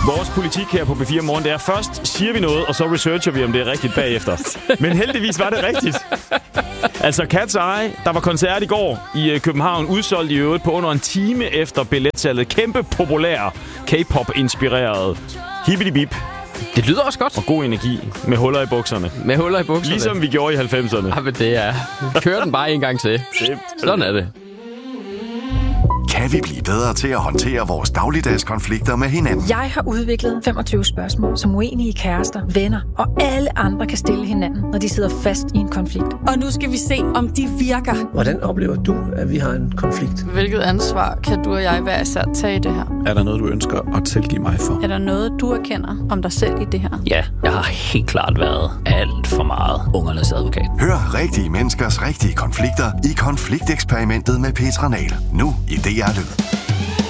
Vores politik her på B4 Morgen, det er først siger vi noget, og så researcher vi, om det er rigtigt bagefter. Men heldigvis var det rigtigt. Altså Cat's Eye, der var koncert i går i København, udsolgt i øvrigt på under en time efter billetsalget. Kæmpe populær K-pop-inspireret hippity-bip. Det lyder også godt. Og god energi med huller i bukserne. Med huller i bukserne. Ligesom vi gjorde i 90'erne. Ja, men det er... Kør den bare en gang til. Sådan er det. Kan vi blive bedre til at håndtere vores dagligdags konflikter med hinanden? Jeg har udviklet 25 spørgsmål, som uenige kærester, venner og alle andre kan stille hinanden, når de sidder fast i en konflikt. Og nu skal vi se, om de virker. Hvordan oplever du, at vi har en konflikt? Hvilket ansvar kan du og jeg hver især tage i det her? Er der noget, du ønsker at tilgive mig for? Er der noget, du erkender om dig selv i det her? Ja, jeg har helt klart været alt for meget ungernes advokat. Hør rigtige menneskers rigtige konflikter i Konflikteksperimentet med Petra Nahl. Nu i DR Lyd.